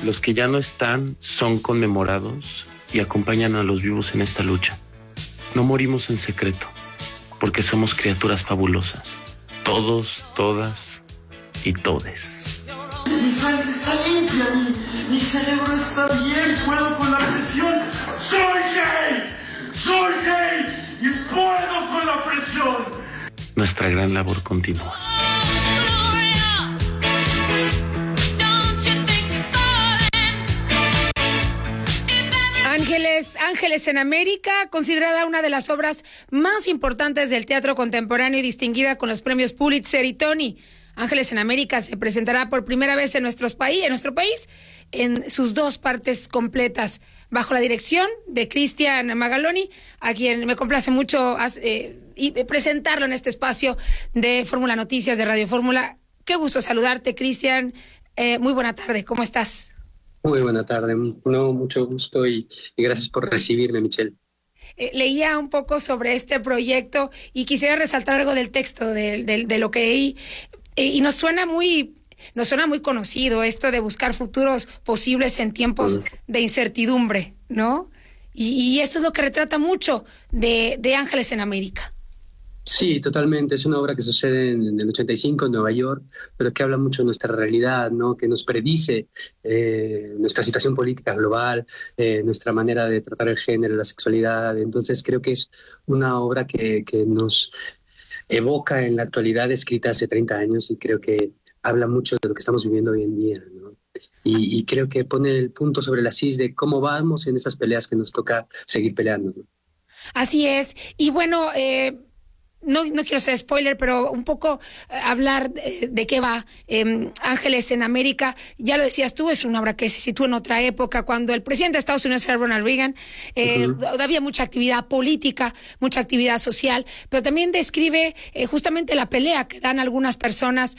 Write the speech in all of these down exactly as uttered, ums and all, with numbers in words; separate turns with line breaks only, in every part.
Los que ya no están son conmemorados y acompañan a los vivos en esta lucha. No morimos en secreto, porque somos criaturas fabulosas. Todos, todas y todes.
Mi sangre está limpia, mi, mi cerebro está bien, puedo con la presión. ¡Soy gay! ¡Soy gay! ¡Y puedo con la presión!
Nuestra gran labor continúa.
Ángeles, Ángeles en América, considerada una de las obras más importantes del teatro contemporáneo y distinguida con los premios Pulitzer y Tony. Ángeles en América se presentará por primera vez en, nuestros país, en nuestro país en sus dos partes completas, bajo la dirección de Cristian Magaloni, a quien me complace mucho eh, y presentarlo en este espacio de Fórmula Noticias de Radio Fórmula. Qué gusto saludarte, Cristian. Eh, muy buena tarde, ¿cómo estás?
Muy buena tarde, no, mucho gusto y, y gracias por recibirme, Michelle.
Eh, leía un poco sobre este proyecto y quisiera resaltar algo del texto, de, de, de lo que leí, eh, y nos suena muy, nos suena muy conocido esto de buscar futuros posibles en tiempos mm. de incertidumbre, ¿no? Y, y eso es lo que retrata mucho de, de Ángeles en América.
Sí, totalmente. Es una obra que sucede en el ochenta y cinco en Nueva York, pero que habla mucho de nuestra realidad, ¿no? Que nos predice eh, nuestra situación política global, eh, nuestra manera de tratar el género, la sexualidad. Entonces creo que es una obra que, que nos evoca en la actualidad, escrita hace treinta años, y creo que habla mucho de lo que estamos viviendo hoy en día, ¿no? Y, y creo que pone el punto sobre las is de cómo vamos en esas peleas que nos toca seguir peleando, ¿no?
Así es. Y bueno, eh... No, no quiero ser spoiler, pero un poco eh, hablar de, de qué va eh, Ángeles en América. Ya lo decías tú, es una obra que se sitúa en otra época, cuando el presidente de Estados Unidos era Ronald Reagan. Eh, uh-huh. Había mucha actividad política, mucha actividad social, pero también describe eh, justamente la pelea que dan algunas personas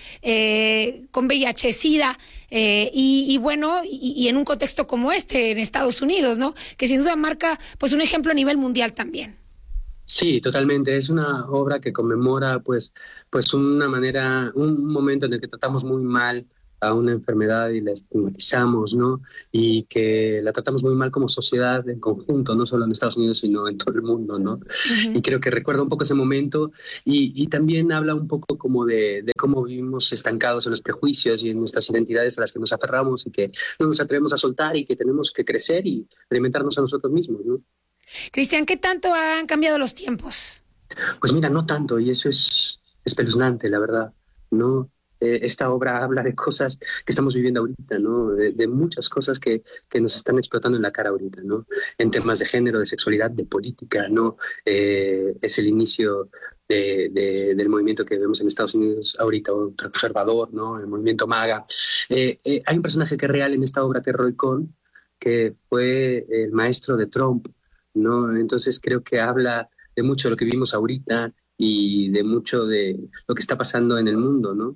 eh, con V I H, SIDA, eh, y, y bueno, y, y en un contexto como este, en Estados Unidos, ¿no? Que sin duda marca pues un ejemplo a nivel mundial también.
Sí, totalmente. Es una obra que conmemora, pues, pues una manera, un momento en el que tratamos muy mal a una enfermedad y la estigmatizamos, ¿no? Y que la tratamos muy mal como sociedad en conjunto, no solo en Estados Unidos, sino en todo el mundo, ¿no? Uh-huh. Y creo que recuerda un poco ese momento y, y también habla un poco como de, de cómo vivimos estancados en los prejuicios y en nuestras identidades a las que nos aferramos y que no nos atrevemos a soltar y que tenemos que crecer y alimentarnos a nosotros mismos, ¿no?
Cristian, ¿qué tanto han cambiado los tiempos?
Pues mira, no tanto, y eso es espeluznante, la verdad, ¿no? Eh, esta obra habla de cosas que estamos viviendo ahorita, ¿no? De, de muchas cosas que, que nos están explotando en la cara ahorita, ¿no? En temas de género, de sexualidad, de política, ¿no? Eh, es el inicio de, de, del movimiento que vemos en Estados Unidos ahorita, conservador, ¿no? El movimiento MAGA. Eh, eh, hay un personaje que es real en esta obra, que es Roy Cohn, que fue el maestro de Trump, ¿no? Entonces creo que habla de mucho de lo que vivimos ahorita y de mucho de lo que está pasando en el mundo, ¿no?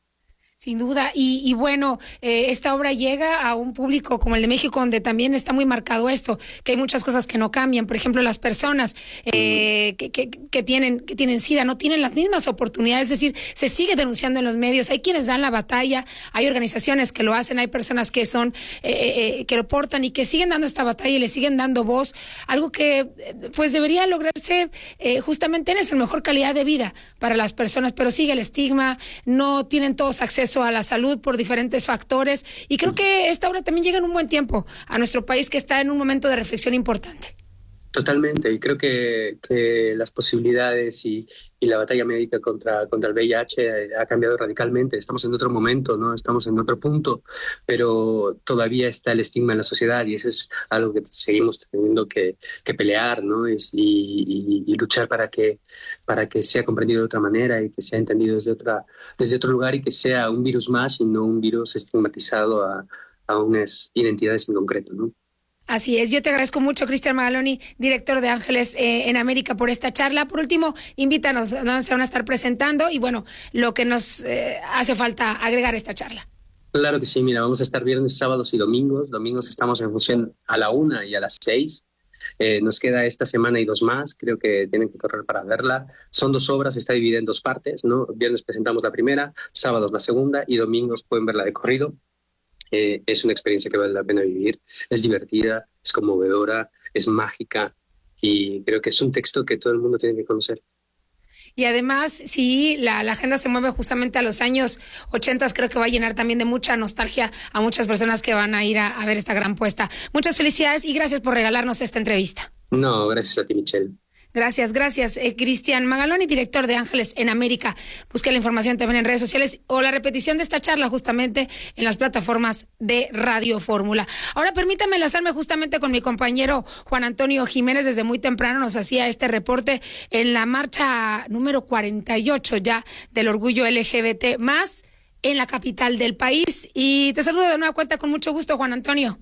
Sin duda, y, y bueno, eh, esta obra llega a un público como el de México, donde también está muy marcado esto, que hay muchas cosas que no cambian. Por ejemplo, las personas eh, que, que, que tienen que tienen SIDA no tienen las mismas oportunidades, es decir, se sigue denunciando en los medios, hay quienes dan la batalla, hay organizaciones que lo hacen, hay personas que son eh, eh, que lo portan y que siguen dando esta batalla y le siguen dando voz, algo que pues debería lograrse eh, justamente en eso, en mejor calidad de vida para las personas, pero sigue el estigma, no tienen todos acceso a la salud por diferentes factores, y creo que esta obra también llega en un buen tiempo a nuestro país, que está en un momento de reflexión importante.
Totalmente, y creo que, que las posibilidades y, y la batalla médica contra, contra el V I H ha cambiado radicalmente. Estamos en otro momento, ¿no? Estamos en otro punto, pero todavía está el estigma en la sociedad y eso es algo que seguimos teniendo que, que pelear, ¿no? Y, y, y luchar para que, para que sea comprendido de otra manera y que sea entendido desde, otra, desde otro lugar y que sea un virus más y no un virus estigmatizado a, a unas identidades en concreto, ¿no?
Así es, yo te agradezco mucho, Cristian Magaloni, director de Ángeles eh, en América, por esta charla. Por último, invítanos, ¿no? Se van a estar presentando y bueno, lo que nos eh, hace falta agregar a esta charla.
Claro que sí, mira, vamos a estar viernes, sábados y domingos. Domingos estamos en función a la una y a las seis. Eh, nos queda esta semana y dos más, creo que tienen que correr para verla. Son dos obras, está dividida en dos partes, ¿no? Viernes presentamos la primera, sábados la segunda y domingos pueden verla de corrido. Eh, es una experiencia que vale la pena vivir, es divertida, es conmovedora, es mágica y creo que es un texto que todo el mundo tiene que conocer.
Y además, sí, la, la agenda se mueve justamente a los años ochentas, creo que va a llenar también de mucha nostalgia a muchas personas que van a ir a, a ver esta gran puesta. Muchas felicidades y gracias por regalarnos esta entrevista.
No, gracias a ti, Michelle.
Gracias, gracias. Eh, Cristian Magaloni, director de Ángeles en América. Busque la información también en redes sociales o la repetición de esta charla justamente en las plataformas de Radio Fórmula. Ahora permítame enlazarme justamente con mi compañero Juan Antonio Jiménez. Desde muy temprano nos hacía este reporte en la marcha número cuarenta y ocho ya del orgullo L G B T más en la capital del país. Y te saludo de nueva cuenta con mucho gusto, Juan Antonio.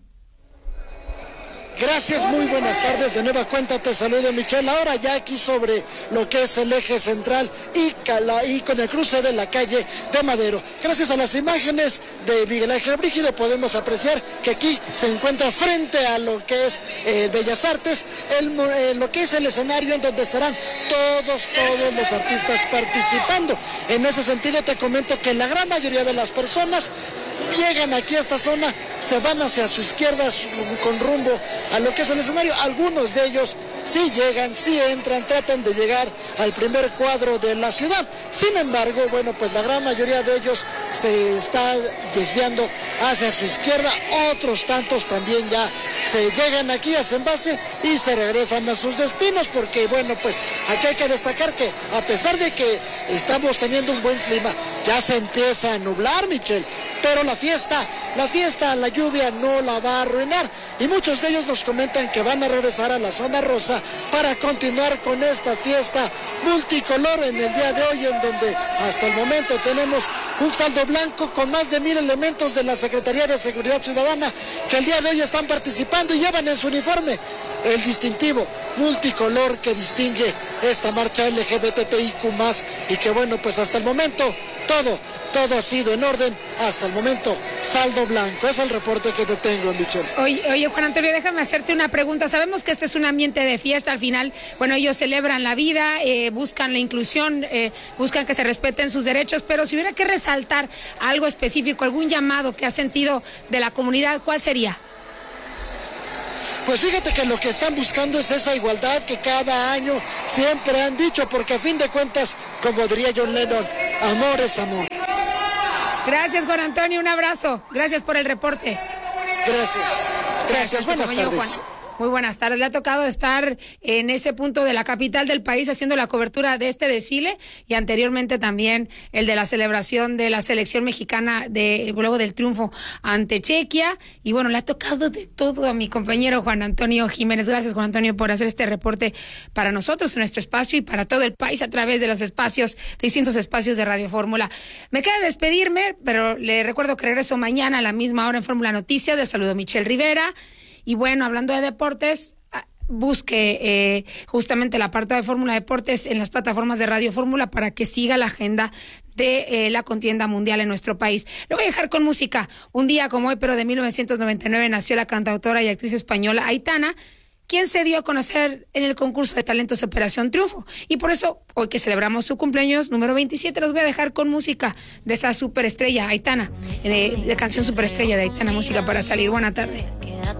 Gracias, muy buenas tardes. De nueva cuenta te saludo, Michelle. Ahora ya aquí sobre lo que es el eje central y, cala, y con el cruce de la calle de Madero. Gracias a las imágenes de Miguel Ángel Brígido podemos apreciar que aquí se encuentra frente a lo que es eh, Bellas Artes, el, eh, lo que es el escenario en donde estarán todos, todos los artistas participando. En ese sentido te comento que la gran mayoría de las personas llegan aquí a esta zona, se van hacia su izquierda con rumbo a lo que es el escenario. Algunos de ellos sí llegan, sí entran, tratan de llegar al primer cuadro de la ciudad. Sin embargo, bueno, pues la gran mayoría de ellos se está desviando hacia su izquierda. Otros tantos también ya se llegan aquí, hacen base y se regresan a sus destinos, porque bueno, pues aquí hay que destacar que a pesar de que estamos teniendo un buen clima, ya se empieza a nublar, Michelle, pero la fiesta, la fiesta, la lluvia no la va a arruinar y muchos de ellos nos comentan que van a regresar a la zona rosa para continuar con esta fiesta multicolor en el día de hoy, en donde hasta el momento tenemos un saldo blanco con más de mil elementos de la Secretaría de Seguridad Ciudadana que el día de hoy están participando y llevan en su uniforme el distintivo multicolor que distingue esta marcha L G B T I Q más, y que bueno, pues hasta el momento todo, todo ha sido en orden, hasta el momento saldo blanco. Es el reporte que te tengo, Michelle.
Oye, oye, Juan Antonio, déjame hacerte una pregunta. Sabemos que este es un ambiente de fiesta, al final, bueno, ellos celebran la vida, eh, buscan la inclusión, eh, buscan que se respeten sus derechos, pero si hubiera que resaltar algo específico, algún llamado que ha sentido de la comunidad, ¿cuál sería?
Pues fíjate que lo que están buscando es esa igualdad que cada año siempre han dicho, porque a fin de cuentas, como diría John Lennon, amor es amor.
Gracias, Juan Antonio, un abrazo. Gracias por el reporte.
Gracias. Gracias, Gracias buenas tardes. Juan.
Muy buenas tardes. Le ha tocado estar en ese punto de la capital del país haciendo la cobertura de este desfile y anteriormente también el de la celebración de la selección mexicana de luego del triunfo ante Chequia. Y bueno, le ha tocado de todo a mi compañero Juan Antonio Jiménez. Gracias, Juan Antonio, por hacer este reporte para nosotros en nuestro espacio y para todo el país a través de los espacios, distintos espacios de Radio Fórmula. Me queda despedirme, pero le recuerdo que regreso mañana a la misma hora en Fórmula Noticias. Les saludo Michelle Rivera. Y bueno, hablando de deportes, busque eh, justamente el apartado de Fórmula Deportes en las plataformas de Radio Fórmula para que siga la agenda de eh, la contienda mundial en nuestro país. Lo voy a dejar con música. Un día como hoy, pero de mil novecientos noventa y nueve, nació la cantautora y actriz española Aitana, quien se dio a conocer en el concurso de talentos Operación Triunfo. Y por eso, hoy que celebramos su cumpleaños número veintisiete, los voy a dejar con música de esa superestrella Aitana, de, de canción superestrella de Aitana, música para salir. Buena tarde.